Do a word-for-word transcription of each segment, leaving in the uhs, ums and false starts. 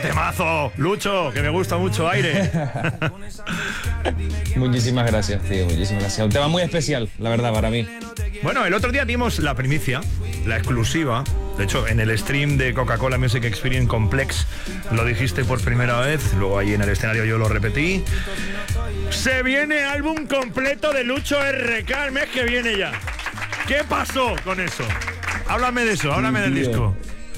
temazo! Lucho, que me gusta mucho, Aire. Muchísimas gracias, tío, muchísimas gracias. Un tema muy especial, la verdad, para mí. Bueno, el otro día dimos la primicia, la exclusiva. De hecho, en el stream de Coca-Cola Music Experience Complex lo dijiste por primera vez, luego ahí en el escenario yo lo repetí. Se viene álbum completo de Lucho R K el mes que viene ya. ¿Qué pasó con eso? Háblame de eso, háblame del disco.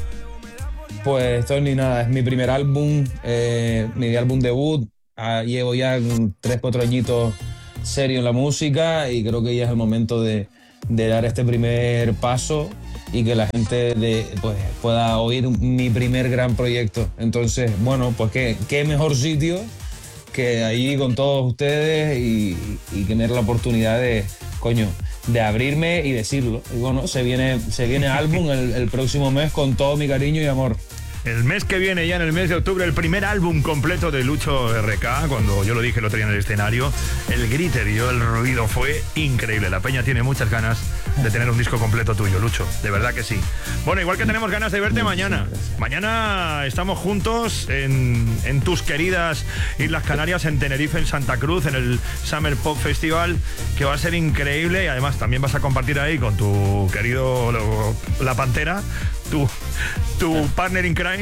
Pues esto ni nada, es mi primer álbum, eh, mi álbum debut. Ah, llevo ya tres, cuatro añitos serio en la música y creo que ya es el momento de, de dar este primer paso y que la gente de, pues, pueda oír mi primer gran proyecto. Entonces, bueno, pues qué, qué mejor sitio que ahí con todos ustedes y, y tener la oportunidad de, coño, de abrirme y decirlo. Y bueno, se viene, se viene álbum el, el próximo mes con todo mi cariño y amor. El mes que viene, ya en el mes de octubre, el primer álbum completo de Lucho R K. Cuando yo lo dije el otro día en el escenario, el griterío, el ruido fue increíble. La peña tiene muchas ganas de tener un disco completo tuyo, Lucho. De verdad que sí. Bueno, igual que tenemos ganas de verte mañana. Mañana estamos juntos en, en tus queridas Islas Canarias, en Tenerife, en Santa Cruz, en el Summer Pop Festival, que va a ser increíble. Y además también vas a compartir ahí con tu querido La Pantera, tu, tu partner in crime.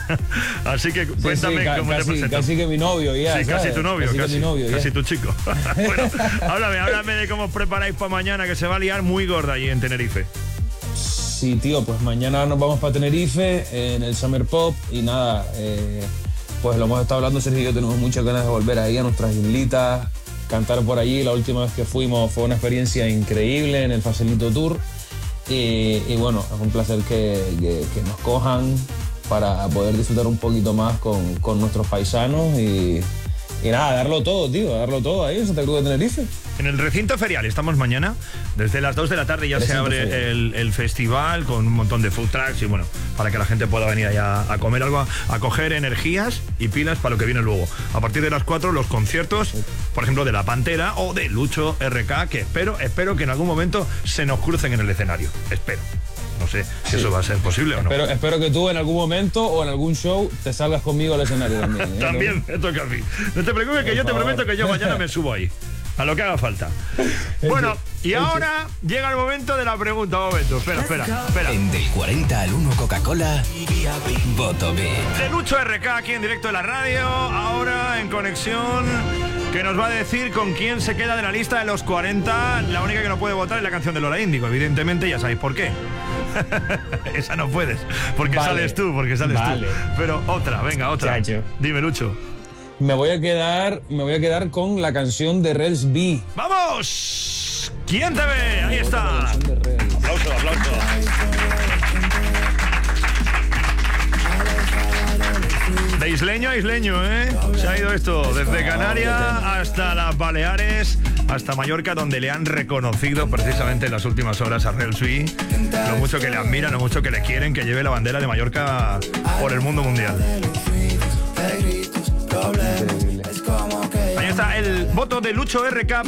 Así que cuéntame sí, sí, cómo casi, te presentas. Casi que mi novio ya, sí, ¿sabes? casi tu novio, casi, casi, mi novio, casi ya. tu chico. Bueno, háblame, háblame de cómo os preparáis para mañana, que se va a liar muy gorda allí en Tenerife. Sí, tío, pues mañana nos vamos para Tenerife en el Summer Pop y nada, eh, pues lo hemos estado hablando, Sergio y yo tenemos muchas ganas de volver ahí a nuestras islitas, cantar por allí. La última vez que fuimos fue una experiencia increíble en el Facilito Tour y, y bueno, es un placer que, que, que nos cojan para poder disfrutar un poquito más con, con nuestros paisanos y, y nada, darlo todo, tío, darlo todo ahí en Santa Cruz de Tenerife. En el recinto ferial estamos mañana, desde las dos de la tarde ya recinto se abre el, el festival con un montón de food trucks y bueno, para que la gente pueda venir allá a comer algo, a coger energías y pilas para lo que viene luego. A partir de las cuatro los conciertos, por ejemplo, de La Pantera o de Lucho R K, que espero, espero que en algún momento se nos crucen en el escenario. Espero. No sé si sí. eso va a ser posible o no. Pero espero que tú en algún momento o en algún show te salgas conmigo al escenario también. ¿eh? También me toca a mí. No te preocupes, que yo te prometo que yo mañana me subo ahí. A lo que haga falta. Bueno, y ahora llega el momento de la pregunta. Un momento, espera, espera, espera. En Del cuarenta al uno Coca-Cola, voto B. De Lucho R K aquí en directo de la radio, ahora en conexión, que nos va a decir con quién se queda de la lista de los cuarenta. La única que no puede votar es la canción de Lola Índigo, evidentemente, ya sabéis por qué. Esa no puedes, porque vale. sales tú, porque sales vale. tú. Pero otra, venga, otra. Chacho. Dime, Lucho. Me voy a quedar, me voy a quedar con la canción de Rels B. ¡Vamos! ¿Quién te ve? Ahí está. Aplauso, aplauso. De isleño a isleño, ¿eh? Se ha ido esto desde Canarias hasta las Baleares, hasta Mallorca, donde le han reconocido precisamente en las últimas horas a Rels B lo mucho que le admiran, lo mucho que le quieren, que lleve la bandera de Mallorca por el mundo mundial. Ahí está el voto de Lucho R K.